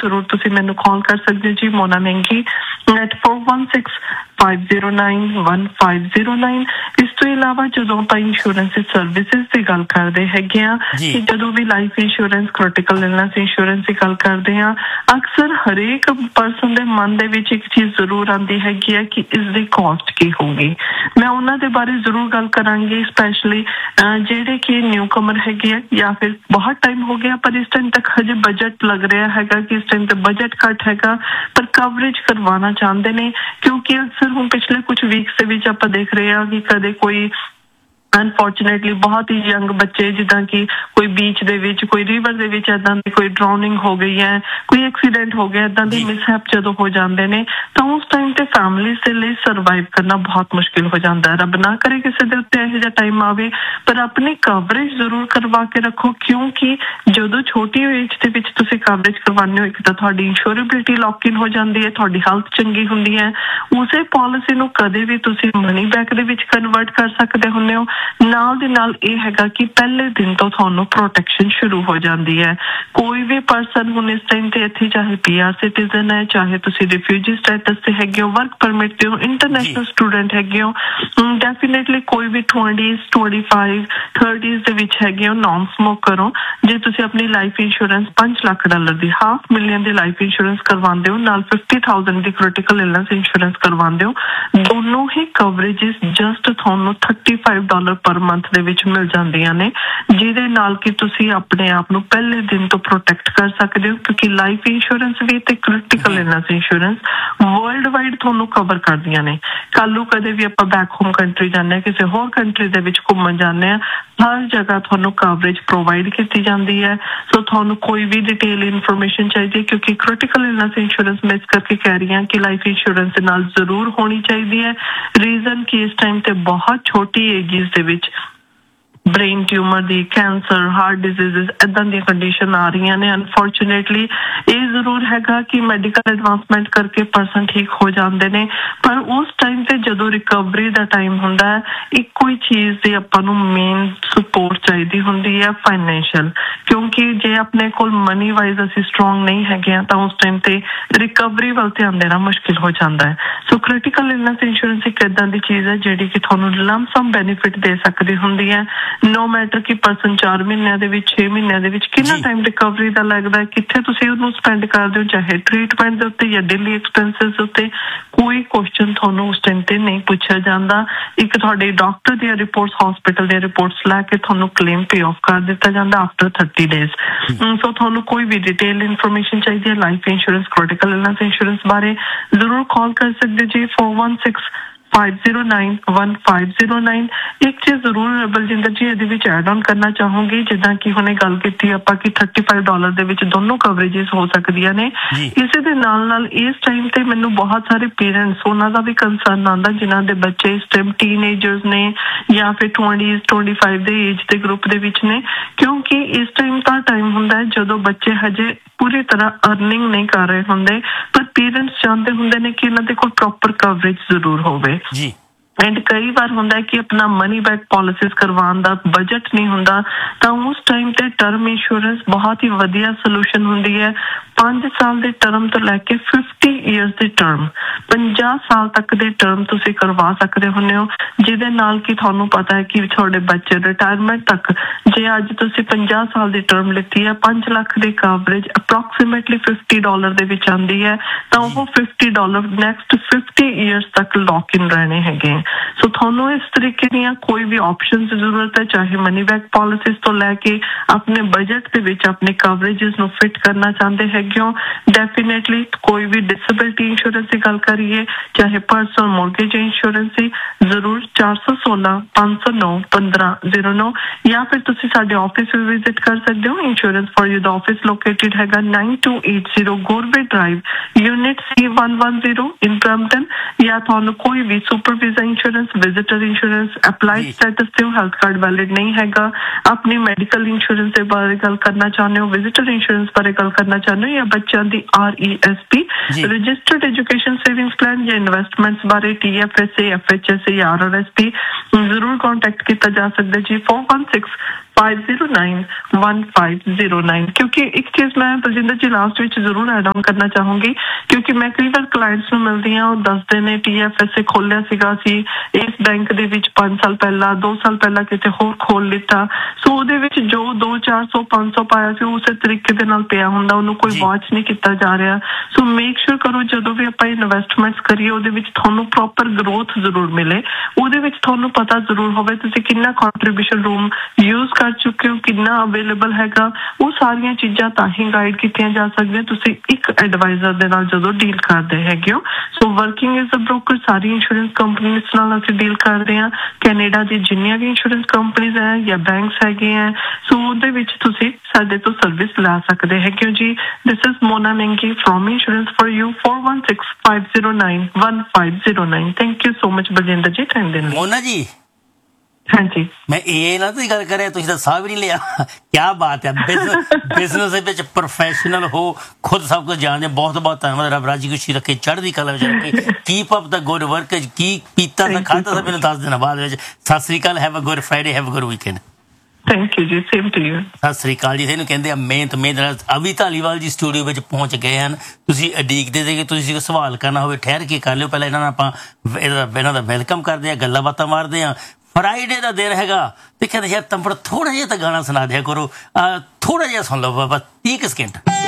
ਜ਼ਰੂਰ ਤੁਸੀਂ ਮੈਨੂੰ ਕਾਲ ਕਰ ਸਕਦੇ ਹੋ ਜੀ। ਮੋਨਾ ਮਹਿੰਗੀ at 4165091509। ਇਸ ਤੋਂ ਇਲਾਵਾ ਜਦੋਂ ਆਪਾਂ ਇੰਸ਼ੋਰੈਂਸ ਸਰਵਿਸਿਜ਼ ਦੀ ਗੱਲ ਕਰਦੇ ਹੈਗੇ ਆ ਕਿ ਜਦੋਂ ਵੀ life insurance critical illness insurance ਦੀ ਗੱਲ ਕਰਦੇ ਆ ਅਕਸਰ ਹਰੇਕ ਪਰਸਨ ਦੇ ਮਨ ਦੇ ਵਿੱਚ ਇੱਕ ਚੀਜ਼ ਜ਼ਰੂਰ ਆਉਂਦੀ ਹੈਗੀ ਹੈ ਕਿ ਇਸ ਦੀ ਕਾਸਟ ਕੀ ਹੋਊਗੀ। ਮੈਂ ਉਹਨਾਂ ਦੇ ਬਾਰੇ ਜ਼ਰੂਰ ਗੱਲ ਕਰਾਂਗੀ, ਸਪੈਸ਼ਲੀ ਜਿਹੜੇ ਕਿ ਨਿਊ ਕਮਰ ਹੈਗੇ ਆ ਜਾਂ ਫਿਰ ਬਹੁਤ ਟਾਈਮ ਹੋ ਗਿਆ ਪਰ ਇਸ ਟਾਈਮ ਤੱਕ ਹਜੇ ਬਜਟ ਲੱਗ ਰਿਹਾ ਹੈਗਾ ਕਿ ਇਸ ਟਾਈਮ ਤੇ ਬਜਟ ਘੱਟ ਹੈਗਾ ਪਰ ਕਵਰੇਜ ਕਰਵਾਉਣਾ ਚਾਹੁੰਦੇ ਨੇ। ਕਿਉਂਕਿ ਅਕਸਰ ਹੁਣ ਪਿਛਲੇ ਕੁਝ ਵੀਕਸ ਦੇ ਵਿੱਚ ਆਪਾਂ ਦੇਖ ਰਹੇ ਹਾਂ ਕਿ ਕਦੇ ਕੋਈ ਅਨਫੋਰਚੂਨੇਟਲੀ ਬਹੁਤ ਹੀ ਯੰਗ ਬੱਚੇ ਜਿੱਦਾਂ ਕਿ ਕੋਈ ਬੀਚ ਦੇ ਵਿੱਚ ਕੋਈ ਰਿਵਰ ਦੇ ਵਿੱਚ ਏਦਾਂ ਦੀ ਕੋਈ ਡਰਾਉਨਿੰਗ ਹੋ ਗਈ ਹੈ, ਕੋਈ ਐਕਸੀਡੈਂਟ ਹੋ ਗਿਆ, ਏਦਾਂ ਦੀ ਮਿਸਹੈਪ ਜਦੋਂ ਹੋ ਜਾਂਦੇ ਨੇ ਤਾਂ ਉਸ ਟਾਈਮ ਤੇ ਫੈਮਿਲੀਜ਼ ਦੇ ਲਈ ਸਰਵਾਈਵ ਕਰਨਾ ਬਹੁਤ ਮੁਸ਼ਕਿਲ ਹੋ ਜਾਂਦਾ ਹੈ। ਰੱਬ ਨਾ ਕਰੇ ਕਿਸੇ ਦੇ ਉੱਤੇ ਇਹੋ ਜਿਹਾ ਟਾਈਮ ਆਵੇ ਪਰ ਆਪਣੀ ਕਵਰੇਜ ਜ਼ਰੂਰ ਕਰਵਾ ਕੇ ਰੱਖੋ ਕਿਉਂਕਿ ਜਦੋਂ ਛੋਟੀ ਏਜ ਦੇ ਵਿੱਚ ਤੁਸੀਂ ਕਵਰੇਜ ਕਰਵਾਉਂਦੇ ਹੋ ਇੱਕ ਤਾਂ ਤੁਹਾਡੀ ਇੰਸ਼ੋਰੇਬਿਲਟੀ ਲੌਕ ਇਨ ਹੋ ਜਾਂਦੀ ਹੈ, ਤੁਹਾਡੀ ਹੈਲਥ ਚੰਗੀ ਹੁੰਦੀ ਹੈ, ਉਸੇ ਪਾਲਿਸੀ ਨੂੰ ਕਦੇ ਵੀ ਤੁਸੀਂ ਮਨੀ ਬੈਕ ਦੇ ਵਿੱਚ ਕਨਵਰਟ ਕਰ ਸਕਦੇ ਹੁੰਦੇ ਹੋ। ਨਾਲ ਦੇ ਨਾਲ ਇਹ ਹੈਗਾ ਕਿ ਪਹਿਲੇ ਦਿਨ ਤੋਂ ਤੁਹਾਨੂੰ ਪ੍ਰੋਟੈਕਸ਼ਨ ਸ਼ੁਰੂ ਹੋ ਜਾਂਦੀ ਹੈ। ਕੋਈ ਵੀ ਪਰਸਨ ਹੁਣ ਇਸ ਟਾਈਮ ਤੇ ਇੱਥੇ ਚਾਹੇ PR ਸਿਟੀਜ਼ਨ ਹੈ, ਚਾਹੇ ਤੁਸੀਂ ਰਿਫਿਊਜੀ ਸਟੇਟਸ ਤੇ ਹੈਗੇ ਹੋ, ਵਰਕ ਪਰਮਿਟ ਤੇ ਹੋ, ਇੰਟਰਨੈਸ਼ਨਲ ਸਟੂਡੈਂਟ ਹੈਗੇ ਹੋ, ਡੈਫੀਨੇਟਲੀ ਕੋਈ ਵੀ 20s 25 30s ਦੇ ਵਿੱਚ ਹੈਗੇ ਹੋ, ਨੌਨ ਸਮੋਕ ਕਰੋ। ਜੇ ਤੁਸੀਂ ਆਪਣੀ ਲਾਈਫ ਇੰਸ਼ੋਰੈਂਸ $5 ਲੱਖ ਦੀ $500,000 ਦੀ ਲਾਈਫ ਇੰਸ਼ੋਰੈਂਸ ਕਰਵਾਉਂਦੇ ਹੋ ਨਾਲ 50,000 ਦੀ ਕ੍ਰਿਟੀਕਲ ਇਲਨੈਸ ਇੰਸ਼ੋਰੈਂਸ ਕਰਵਾਉਂਦੇ ਹੋ, ਦੋਨੋਂ ਹੀ ਕਵਰੇजेस ਜਸਟ ਤੁਹਾਨੂੰ $35 ਪਰ ਮੰਥ ਦੇ ਵਿੱਚ ਮਿਲ ਜਾਂਦੀਆਂ ਨੇ ਜਿਹਦੇ ਨਾਲ ਕਿ ਤੁਸੀਂ ਆਪਣੇ ਆਪ ਨੂੰ ਪਹਿਲੇ ਦਿਨ ਤੋਂ ਪ੍ਰੋਟੈਕਟ ਕਰ ਸਕਦੇ ਹੋ ਕਿਉਂਕਿ ਲਾਈਫ ਇੰਸ਼ੋਰੈਂਸ ਵੀ ਤੇ critical illness insurance world wide ਤੁਹਾਨੂੰ ਕਵਰ ਕਰਦੀਆਂ ਨੇ। ਕੱਲ ਨੂੰ ਕਦੇ ਵੀ ਆਪਾਂ ਬੈਕ ਹੋਮ ਕੰਟਰੀ ਜਾਂਦੇ ਹਾਂ, ਕਿਸੇ ਹੋਰ ਕੰਟਰੀ ਦੇ ਵਿੱਚ ਘੁੰਮਣ ਜਾਂਦੇ ਹਾਂ, ਹਰ ਜਗ੍ਹਾ ਤੁਹਾਨੂੰ ਕਵਰੇਜ ਪ੍ਰੋਵਾਈਡ ਕੀਤੀ ਜਾਂਦੀ ਹੈ। ਸੋ ਤੁਹਾਨੂੰ ਕੋਈ ਵੀ ਡਿਟੇਲ ਇਨਫੋਰਮੇਸ਼ਨ ਚਾਹੀਦੀ ਹੈ ਕਿਉਂਕਿ ਕ੍ਰਿਟੀਕਲ ਇਲਨੈਸ ਇੰਸ਼ੋਰੈਂਸ ਮੈਂ ਇਸ ਕਰਕੇ ਕਹਿ ਰਹੀ ਹਾਂ ਕਿ ਲਾਈਫ ਇੰਸ਼ੋਰੈਂਸ ਦੇ ਨਾਲ ਜ਼ਰੂਰ ਹੋਣੀ ਚਾਹੀਦੀ ਹੈ। ਰੀਜ਼ਨ ਕਿ ਇਸ ਟਾਈਮ ਤੇ ਬਹੁਤ ਛੋਟੀ ਏਜਿਸ ਦੇ ਵਿੱਚ ਬ੍ਰੇਨ ਟਿਊਮਰ ਦੀ, ਕੈਂਸਰ, ਹਾਰਟ ਡਿਜ਼ੀਜ਼ਸ ਏਦਾਂ ਦੀਆਂ ਕੰਡੀਸ਼ਨ ਆ ਰਹੀਆਂ ਨੇ। ਅਨਫੋਰਚੂਨੇਟਲੀ ਇਹ ਜ਼ਰੂਰ ਹੈਗਾ ਕਿ ਮੈਡੀਕਲ ਐਡਵਾਂਸਮੈਂਟ ਕਰਕੇ ਪਰਸਨ ਠੀਕ ਹੋ ਜਾਂਦੇ ਨੇ ਪਰ ਉਸ ਟਾਈਮ ਤੇ ਜਦੋਂ ਰਿਕਵਰੀ ਦਾ ਟਾਈਮ ਹੁੰਦਾ ਹੈ ਇੱਕੋ ਹੀ ਚੀਜ਼ ਦੀ ਆਪਾਂ ਨੂੰ ਮੇਨ ਸਪੋਰਟ ਚਾਹੀਦੀ ਹੁੰਦੀ ਹੈ, ਫਾਈਨੈਂਸ਼ੀਅਲ। ਕਿਉਂਕਿ ਜੇ ਆਪਣੇ ਕੋਲ ਮਨੀ ਵਾਈਜ਼ ਅਸੀਂ ਸਟਰੋਂਗ ਨਹੀਂ ਹੈਗੇ ਆ ਤਾਂ ਉਸ ਟਾਈਮ ਤੇ ਰਿਕਵਰੀ ਵੱਲ ਧਿਆਨ ਦੇਣਾ ਮੁਸ਼ਕਿਲ ਹੋ ਜਾਂਦਾ ਹੈ। ਸੋ ਕ੍ਰਿਟੀਕਲ ਇਲਨੈਸ ਇੰਸ਼ੋਰੈਂਸ ਇੱਕ ਏਦਾਂ ਦੀ ਚੀਜ਼ ਹੈ ਜਿਹੜੀ ਕਿ ਤੁਹਾਨੂੰ ਲੰਪ ਸਮ ਬੈਨੀਫਿਟ ਦੇ ਸਕਦੀ ਹੁੰਦੀ ਹੈ। ਨੋ ਮੈਟਰ ਕਿ ਪਰਸਨ 4 ਮਹੀਨਿਆਂ ਦੇ ਵਿੱਚ 6 ਮਹੀਨਿਆਂ ਦੇ ਵਿੱਚ ਕਿੰਨਾ ਟਾਈਮ ਰਿਕਵਰੀ ਦਾ ਲੱਗਦਾ ਹੈ, ਕਿੱਥੇ ਤੁਸੀਂ ਉਹਨੂੰ ਸਪੈਂਡ ਕਰਦੇ ਹੋ, ਚਾਹੇ ਟ੍ਰੀਟਮੈਂਟ ਦੇ ਉੱਤੇ ਜਾਂ ਡੇਲੀ ਐਕਸਪੈਂਸਿਸ ਉੱਤੇ, ਕੋਈ ਕੁਐਸਚਨ ਤੁਹਾਨੂੰ ਉਸ ਟਾਈਮ ਤੇ ਨਹੀਂ ਪੁੱਛਿਆ ਜਾਂਦਾ। ਇੱਕ ਤੁਹਾਡੇ ਡਾਕਟਰ ਦੀਆਂ ਰਿਪੋਰਟਸ, ਹਸਪੀਟਲ ਦੀਆਂ ਰਿਪੋਰਟਸ ਲੈ ਕੇ ਤੁਹਾਨੂੰ ਕਲੇਮ ਪੇ ਆਫ ਕਰ ਦਿੱਤਾ ਜਾਂਦਾ ਆਫਟਰ 30 ਡੇਜ਼। ਸੋ ਤੁਹਾਨੂੰ ਕੋਈ ਵੀ ਡਿਟੇਲ ਇਨਫੋਰਮੇਸ਼ਨ ਚਾਹੀਦੀ ਹੈ life insurance critical illness insurance ਬਾਰੇ ਜ਼ਰੂਰ ਕਾਲ ਕਰ ਸਕਦੇ ਜੀ 4165091509। ਇੱਕ ਚੀਜ਼ ਜ਼ਰੂਰ ਬਲਜਿੰਦਰ ਜੀ ਇਹਦੇ ਵਿੱਚ ਐਡ ਆਨ ਕਰਨਾ ਚਾਹੂੰਗੀ, ਜਿੱਦਾਂ ਕਿ ਹੁਣੇ ਗੱਲ ਕੀਤੀ ਆਪਾਂ ਕਿ $35 ਦੇ ਵਿੱਚ ਦੋਨੋਂ ਕਵਰੇजेस ਹੋ ਸਕਦੀਆਂ ਨੇ। ਇਸੇ ਦੇ ਨਾਲ ਨਾਲ ਇਸ ਟਾਈਮ ਤੇ ਮੈਨੂੰ ਬਹੁਤ ਸਾਰੇ ਪੇਰੈਂਟਸ ਉਹਨਾਂ ਦਾ ਵੀ ਕੰਸਰਨ ਆਉਂਦਾ ਜਿਨ੍ਹਾਂ ਦੇ ਬੱਚੇ ਇਸ ਟਾਈਮ ਟੀਨੇਜਰਸ ਨੇ ਜਾਂ ਫਿਰ 20s 25 ਦੇ ਏਜ ਦੇ ਗਰੁੱਪ ਦੇ ਵਿੱਚ ਨੇ ਕਿਉਂਕਿ ਇਸ ਟਾਈਮ ਦਾ ਟਾਈਮ ਹੁੰਦਾ ਹੈ ਜਦੋਂ ਬੱਚੇ ਹਜੇ ਪੂਰੀ ਤਰ੍ਹਾਂ ਅਰਨਿੰਗ ਨਹੀਂ ਕਰ ਰਹੇ ਹੁੰਦੇ ਪਰ ਪੇਰੈਂਟਸ ਚਾਹੁੰਦੇ ਹੁੰਦੇ ਨੇ ਕਿ ਇਹਨਾਂ ਦੇ ਕੋਲ ਪ੍ਰੋਪਰ ਕਵਰੇਜ ਜ਼ਰੂਰ ਹੋਵੇ। ਐਂਡ ਕਈ ਵਾਰ ਹੁੰਦਾ ਹੈ ਕਿ ਆਪਣਾ ਮਨੀ ਬੈਕ ਪਾਲਿਸੀਜ਼ ਕਰਵਾਉਣ ਦਾ ਬਜਟ ਨਹੀਂ ਹੁੰਦਾ ਤਾਂ ਉਸ ਟਾਈਮ ਤੇ ਟਰਮ ਇੰਸ਼ੋਰੈਂਸ ਬਹੁਤ ਹੀ ਵਧੀਆ ਸੋਲੂਸ਼ਨ ਹੁੰਦੀ ਹੈ। 5 ਸਾਲ ਦੇ ਟਰਮ ਤੋਂ ਲੈ ਕੇ 50 ਇਅਰਸ ਦੀ ਟਰਮ, 50 ਸਾਲ ਤੱਕ ਦੇ ਟਰਮ ਤੁਸੀਂ ਕਰਵਾ ਸਕਦੇ ਹੁੰਦੇ ਹੋ ਜਿਹਦੇ ਨਾਲ ਕਿ ਤੁਹਾਨੂੰ ਪਤਾ ਹੈ ਕਿ ਤੁਹਾਡੇ ਬੱਚੇ ਰਿਟਾਇਰਮੈਂਟ ਤੱਕ ਜੇ ਅੱਜ ਤੁਸੀਂ 50 ਸਾਲ ਦੀ ਟਰਮ ਲਿੱਤੀ ਹੈ 5 ਲੱਖ ਦੀ ਕਵਰੇਜ ਅਪਰੋਕਸੀਮੇਟਲੀ $50 ਦੇ ਵਿੱਚ ਆਉਂਦੀ ਹੈ ਤਾਂ ਉਹ $50 ਨੈਕਸਟ 50 ਇਅਰਸ ਤੱਕ ਲੌਕ ਇਨ ਰਹਿਣੇ ਹੈਗੇ। ਸੋ ਤੁਹਾਨੂੰ ਇਸ ਤਰੀਕੇ ਦੀਆਂ ਕੋਈ ਵੀ ਆਪਸ਼ਨਸ ਦੀ ਜ਼ਰੂਰਤ ਹੈ, ਚਾਹੇ ਮਨੀ ਬੈਕ ਪਾਲਿਸੀਜ਼ ਤੋਂ ਲੈ ਕੇ ਆਪਣੇ ਬਜਟ ਦੇ ਵਿੱਚ ਆਪਣੇ ਕਵਰੇजेस ਨੂੰ ਫਿਟ ਕਰਨਾ ਚਾਹੁੰਦੇ ਹੈਗੇ ਹੋ। ਡੈਫੀਨੇਟਲੀ ਕੋਈ ਵੀ ਡਿਸੇਬਿਲਿਟੀ ਇੰਸ਼ੋਰੈਂਸ ਦੀ ਗੱਲ ਕਰੀਏ ਚਾਹੇ ਪਰਸਨਲ ਮੋਰਗੇਜ ਇੰਸ਼ੋਰੈਂਸ ਦੀ ਜ਼ਰੂਰ 416-509-1509 ਜਾਂ ਫਿਰ ਤੁਸੀਂ ਸਾਡੇ ਆਫਿਸ ਵੀ ਵਿਜ਼ਿਟ ਕਰ ਸਕਦੇ ਹੋ। Insurance for you the office located ਹੈਗਾ 9280 ਗੋਰਵੇ ਡਰਾਈਵ ਯੂਨਿਟ C110 ਇਨ ਬ੍ਰੈਂਪਟਨ ਜਾਂ ਤੁਹਾਨੂੰ ਕੋਈ ਵੀ supervisor insurance, visitor insurance, applied status ਤੇ ਹੈਲਥ ਕਾਰਡ ਵੈਲਿਡ ਨਹੀਂ ਹੈਗਾ, ਆਪਣੀ ਮੈਡੀਕਲ ਇੰਸ਼ੋਰੈਂਸ ਦੇ ਬਾਰੇ ਗੱਲ ਕਰਨਾ ਚਾਹੁੰਦੇ ਹੋ, ਵਿਜ਼ਿਟਰ ਇੰਸ਼ੋਰੈਂਸ ਬਾਰੇ ਗੱਲ ਕਰਨਾ ਚਾਹੁੰਦੇ ਹੋ ਜਾਂ ਬੱਚਿਆਂ ਦੀ RESP registered education savings plan ਜਾਂ ਇਨਵੈਸਟਮੈਂਟਸ ਬਾਰੇ TFSA, FHSA ਜਾਂ RRSP ਜ਼ਰੂਰ ਕੰਟੈਕਟ ਕੀਤਾ ਜਾ ਸਕਦਾ ਜੀ 4165 50911509 क्योंकि एक चीज मैं बलजिंदर जी लास्ट ਵਿੱਚ ਜ਼ਰੂਰ ਐਡ ਆਨ ਕਰਨਾ ਚਾਹੂੰਗੀ ਕਿਉਂਕਿ ਮੈਂ ਕਈ ਵਾਰ ਕਲਾਇੰਟਸ ਨੂੰ ਮਿਲਦੀ ਹਾਂ ਉਹ ਦੱਸਦੇ ਨੇ TFSA ਖੋਲਿਆ ਸੀਗਾ ਸੀ ਇਸ ਬੈਂਕ ਦੇ ਵਿੱਚ 5 ਸਾਲ ਪਹਿਲਾਂ 2 ਸਾਲ ਪਹਿਲਾਂ ਕਿਤੇ ਹੋਰ ਖੋਲ ਲਿੱਤਾ ਸੋ ਉਹਦੇ ਵਿੱਚ ਜੋ 2 400 500 ਪਾਇਆ ਸੀ ਉਸੇ ਤਰੀਕੇ ਦੇ ਨਾਲ ਪਿਆ ਹੁੰਦਾ ਉਹਨੂੰ ਕੋਈ ਵਾਚ ਨਹੀਂ ਕੀਤਾ ਜਾ ਰਿਹਾ ਸੋ ਮੇਕ ਸ਼ੋਰ ਕਰੋ ਜਦੋਂ ਵੀ ਆਪਾਂ ਇਨਵੈਸਟਮੈਂਟਸ ਕਰੀਏ ਉਹਦੇ ਵਿੱਚ ਤੁਹਾਨੂੰ ਪ੍ਰੋਪਰ ਗਰੋਥ ਜ਼ਰੂਰ ਮਿਲੇ ਉਹਦੇ ਵਿੱਚ ਤੁਹਾਨੂੰ ਪਤਾ ਜ਼ਰੂਰ ਹੋਵੇ ਤੁਸੀਂ ਕਿੰਨਾ ਕੰਟਰੀਬਿਊਸ਼ਨ ਰੂਮ ਯੂਜ਼ ਕਰ ਚੁੱਕੇ ਹੋ ਕਿੰਨਾ ਅਵੇਲੇਬਲ ਹੈਗਾ ਉਹ ਸਾਰੀਆਂ ਚੀਜ਼ਾਂ ਤਾਂ ਹੀ ਗਾਈਡ ਕੀਤੀਆਂ ਜਾ ਸਕਦੀਆਂ ਤੁਸੀਂ ਇੱਕ ਐਡਵਾਈਜ਼ਰ ਦੇ ਨਾਲ ਜਦੋਂ ਡੀਲ ਕਰਦੇ ਹੈਗੇ ਹੋ ਸੋ working as a broker sorry insurance ਕੰਪਨੀਆਂ ਨਾਲ ਅਸੀਂ ਡੀਲ ਕਰਦੇ ਹਾਂ ਕੈਨੇਡਾ ਦੀ ਜਿੰਨੀਆਂ ਵੀ ਇੰਸ਼ੋਰੈਂਸ ਕੰਪਨੀਆਂ ਹੈ ਜਾਂ ਬੈਂਕਸ ਹੈਗੇ ਹੈ ਸੋ ਉਹਦੇ ਵਿੱਚ ਤੁਸੀਂ ਸਾਡੇ ਤੋਂ ਸਰਵਿਸ ਲੈ ਸਕਦੇ ਹੈਗੇ ਹੋ ਜੀ this is Mona ਮੈਂਗੀ from insurance for you 4165091509 thank you so much Baljinder ਜੀ ਟਾਈਮ ਦੇਣ ਲਈ ਮੋਨਾ ਜੀ ਹਾਂਜੀ ਮੈਂ ਇਹ ਨਾ ਤੁਸੀਂ ਗੱਲ ਕਰ ਰਹੇ ਤੁਸੀਂ ਤਾਂ ਸਾਹ ਵੀ ਨਹੀਂ ਲਿਆ ਕਿਆ ਬਾਤ ਹੈ ਬਿਜ਼ਨਸ ਦੇ ਵਿੱਚ ਪ੍ਰੋਫੈਸ਼ਨਲ ਹੋ ਖੁਦ ਸਭ ਕੁਝ ਜਾਣਦੇ ਬਹੁਤ ਬਹੁਤ ਧੰਨਵਾਦ ਰੱਬ ਰਾਜੀ ਖੁਸ਼ੀ ਰੱਖੇ ਚੜ੍ਹਦੀ ਕਲਾ ਵਿੱਚ ਰੱਖੇ ਕੀਪ ਅਪ ਦਾ ਗੁੱਡ ਵਰਕ ਕੀ ਪੀਤਾ ਤਾਂ ਖਾਧਾ ਤਾਂ ਮੈਨੂੰ 10 ਦਿਨਾਂ ਬਾਅਦ ਵਿੱਚ ਸਤਿ ਸ੍ਰੀ ਅਕਾਲ have a good Friday have a good weekend thank you ਜੀ same to you Sat Sri ਅਕਾਲ ਜੀ ਇਹਨੂੰ ਕਹਿੰਦੇ ਆ ਮਿਹਨਤ ਅਭੀ ਧਾਲੀਵਾਲ ਜੀ ਸਟੂਡੀਓ ਵਿੱਚ ਪਹੁੰਚ ਗਏ ਹਨ ਤੁਸੀਂ ਉਡੀਕਦੇ ਸੀ ਕਿ ਤੁਸੀਂ ਸਵਾਲ ਕਰਨਾ ਹੋਵੇ ਠਹਿਰ ਕੇ ਕਰ ਲਿਓ ਪਹਿਲਾਂ ਇਹਨਾਂ ਨਾਲ ਆਪਾਂ ਇਹਨਾਂ ਦਾ ਵੈਲਕਮ ਕਰਦੇ ਹਾਂ ਗੱਲਾਂ ਬਾਤਾਂ ਮਾਰਦੇ ਹਾਂ ਫਰਾਈਡੇ ਦਾ ਦਿਨ ਹੈਗਾ ਤੇ ਕਹਿੰਦੇ ਯਾਰ ਤੰਬੜ ਥੋੜਾ ਜਿਹਾ ਤਾਂ ਗਾਣਾ ਸੁਣਾ ਦਿਆ ਕਰੋ ਥੋੜਾ ਜਿਹਾ ਸੁਣ ਲਓ ਬਸ 30 ਸਕਿੰਟ